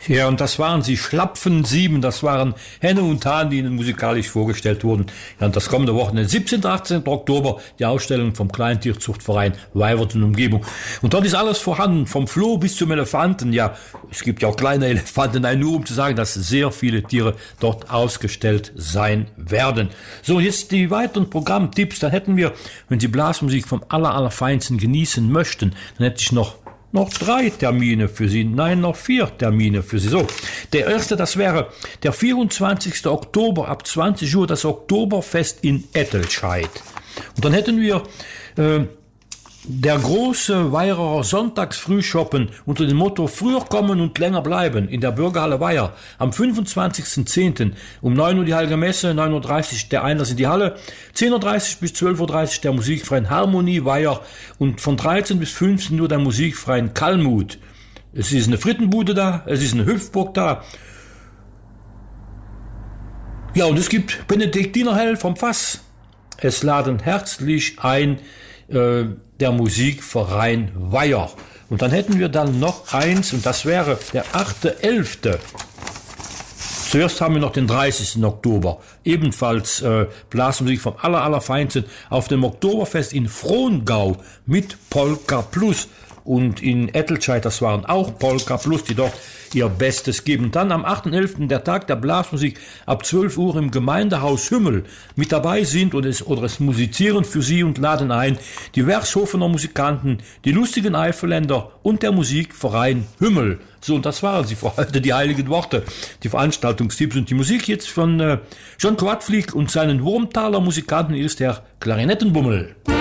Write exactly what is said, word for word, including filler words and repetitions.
Ja, und das waren sie, Schlapfen sieben, das waren Henne und Hahn, die ihnen musikalisch vorgestellt wurden. Ja, und das kommende Wochenende, siebzehnten und achtzehnten Oktober, die Ausstellung vom Kleintierzuchtverein Weiwert und Umgebung. Und dort ist alles vorhanden, vom Floh bis zum Elefanten. Ja, es gibt ja auch kleine Elefanten, nein, nur um zu sagen, dass sehr viele Tiere dort ausgestellt sein werden. So, jetzt die weiteren Programmtipps, da hätten wir, wenn Sie Blasmusik vom aller, allerfeinsten genießen möchten, dann hätte ich noch Noch drei Termine für Sie, nein, noch vier Termine für Sie. So, der erste, das wäre der vierundzwanzigsten Oktober ab zwanzig Uhr, das Oktoberfest in Ettelscheid. Und dann hätten wir äh, der große Weiherer Sonntagsfrühschoppen unter dem Motto früher kommen und länger bleiben in der Bürgerhalle Weiher am fünfundzwanzigsten zehnten um neun Uhr die Heilige Messe, neun Uhr dreißig der Einlass in die Halle, zehn Uhr dreißig bis zwölf Uhr dreißig der musikfreien Harmonie Weiher und von dreizehn bis fünfzehn Uhr der musikfreien Kalmut. Es ist eine Frittenbude da, es ist eine Hüpfburg da. Ja, und es gibt Benediktinerhell vom Fass. Es laden herzlich ein äh, der Musikverein Weiher. Und dann hätten wir dann noch eins, und das wäre der achte elfte Zuerst haben wir noch den dreißigsten Oktober. Ebenfalls äh, Blasmusik vom aller, allerfeinsten auf dem Oktoberfest in Frohngau mit Polka Plus. Und in Ettelscheid, das waren auch Polka Plus, die dort ihr Bestes geben. Und dann am achten elften der Tag der Blasmusik ab zwölf Uhr im Gemeindehaus Hümmel. Mit dabei sind und es, oder es musizieren für Sie und laden ein die Werkshofener Musikanten, die lustigen Eifelländer und der Musikverein Hümmel. So, und das waren sie für heute, die heiligen Worte, die Veranstaltungstipps. Und die Musik jetzt von äh, John Quadflieg und seinen Wurmtaler Musikanten ist der Klarinettenbummel.